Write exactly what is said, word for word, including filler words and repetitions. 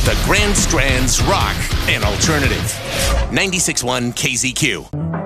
The Grand Strand's Rock and Alternative. ninety-six point one K Z Q.